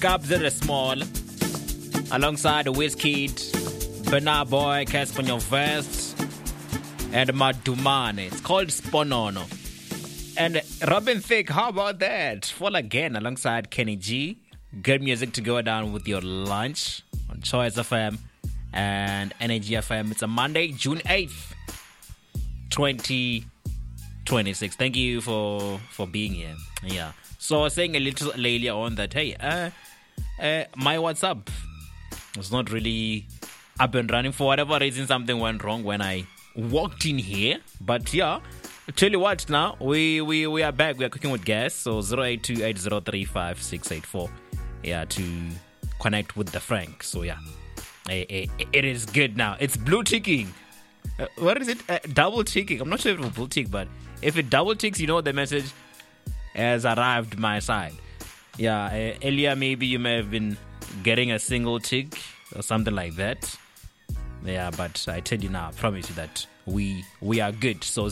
Kabza the Small, alongside Wizkid, Burna Boy, Casper Your Vest, and Madumane. It's called Sponono. And Robin Thicke, how about that? Fall Again, alongside Kenny G. Good music to go down with your lunch on Choice FM and Energy FM. It's a Monday, June 8th, 2026. Thank you for being here. Yeah. So I was saying a little earlier on that, hey, my WhatsApp was not really up and running. For whatever reason, something went wrong when I walked in here. But yeah, tell you what, now we are back. We are cooking with gas. So 0828035684. Yeah, to connect with the Frank. So yeah, it is good now. It's blue ticking. What is it? Double ticking. I'm not sure if it will blue tick, but if it double ticks, you know the message has arrived my side. Yeah, earlier maybe you may have been getting a single tick or something like that. Yeah, but I tell you now, I promise you that we are good. So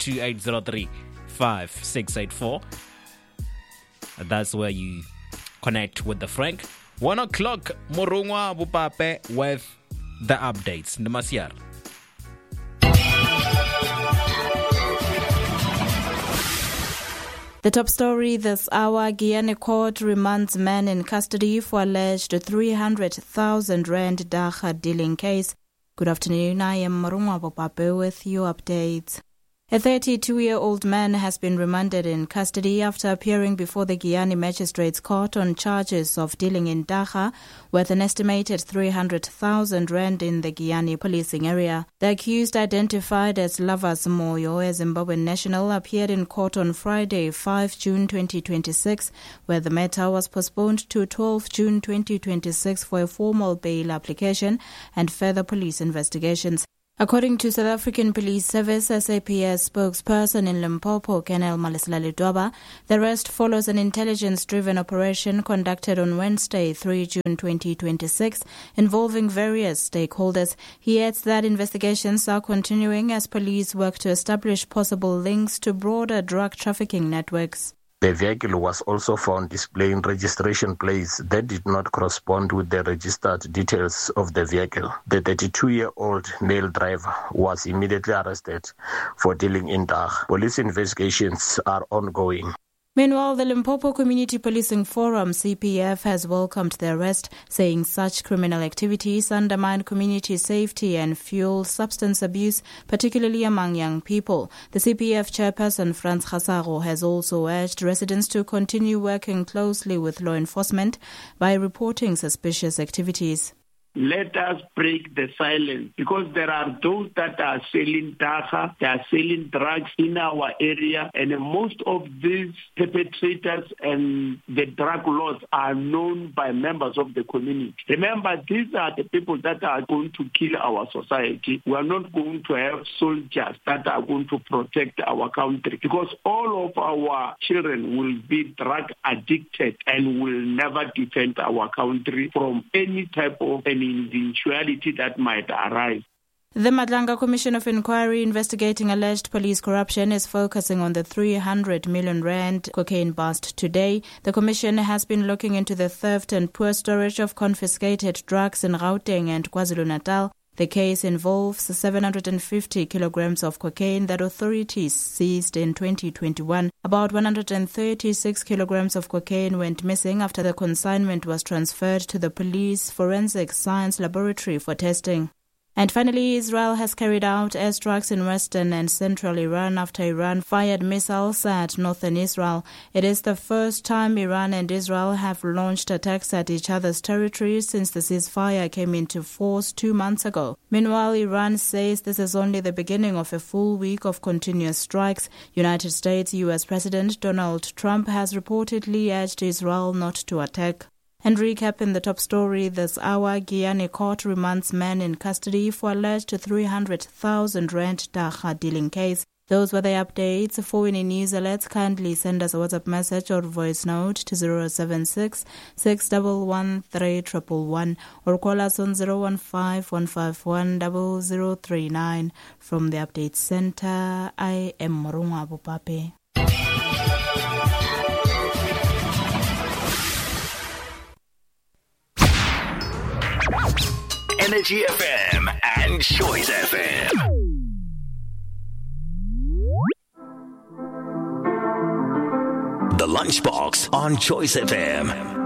0828035684. That's where you connect with the Frank. 1 o'clock, Morungwa Bupape with the updates. Namasyar. The top story this hour, Guyana court remands man in custody for alleged 300,000 rand dagga dealing case. Good afternoon, I am Marungwa Bopape with your updates. A 32-year-old man has been remanded in custody after appearing before the Guyana Magistrates Court on charges of dealing in dagga worth an estimated 300,000 rand in the Guyana policing area. The accused, identified as Lavas Moyo, a Zimbabwean national, appeared in court on Friday, 5 June 2026, where the matter was postponed to 12 June 2026 for a formal bail application and further police investigations. According to South African Police Service SAPS spokesperson in Limpopo, Colonel Malislali Dwaba, the arrest follows an intelligence-driven operation conducted on Wednesday, 3 June 2026, involving various stakeholders. He adds that investigations are continuing as police work to establish possible links to broader drug trafficking networks. The vehicle was also found displaying registration plates that did not correspond with the registered details of the vehicle. The 32-year-old male driver was immediately arrested for dealing in dagga. Police investigations are ongoing. Meanwhile, the Limpopo Community Policing Forum, CPF, has welcomed the arrest, saying such criminal activities undermine community safety and fuel substance abuse, particularly among young people. The CPF chairperson, Franz Gasago, has also urged residents to continue working closely with law enforcement by reporting suspicious activities. Let us break the silence, because there are those that are selling dagga, they are selling drugs in our area, and most of these perpetrators and the drug lords are known by members of the community. Remember, these are the people that are going to kill our society. We are not going to have soldiers that are going to protect our country, because all of our children will be drug addicted and will never defend our country from any type of eventuality that might arise. The Madlanga Commission of Inquiry investigating alleged police corruption is focusing on the 300 million rand cocaine bust today. The commission has been looking into the theft and poor storage of confiscated drugs in Gauteng and KwaZulu-Natal. The case involves 750 kilograms of cocaine that authorities seized in 2021. About 136 kilograms of cocaine went missing after the consignment was transferred to the police forensic science laboratory for testing. And finally, Israel has carried out airstrikes in western and central Iran after Iran fired missiles at northern Israel. It is the first time Iran and Israel have launched attacks at each other's territories since the ceasefire came into force 2 months ago. Meanwhile, Iran says this is only the beginning of a full week of continuous strikes. United States U.S. President Donald Trump has reportedly urged Israel not to attack. And recapping the top story this hour, Guyana court remands man in custody for alleged 300,000 rand dagga dealing case. Those were the updates. For any news alerts, kindly send us a WhatsApp message or voice note to 076 611 3111 or call us on 015 151 0039. From the Update Center, I am Morungwa Bopape. Energy FM and Choice FM. The Lunchbox on Choice FM.